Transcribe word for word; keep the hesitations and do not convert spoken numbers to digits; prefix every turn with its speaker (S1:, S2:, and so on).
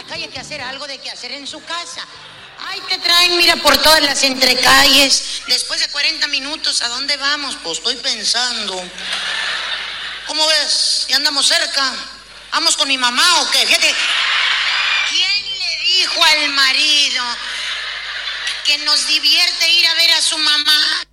S1: Hay que hacer algo de que hacer en su casa. Ay, te traen, mira, por todas las entrecalles. Después de cuarenta minutos, ¿a dónde vamos? Pues estoy pensando. ¿Cómo ves? ¿Ya andamos cerca? ¿Vamos con mi mamá o qué? Fíjate, ¿quién le dijo al marido que nos divierte ir a ver a su mamá?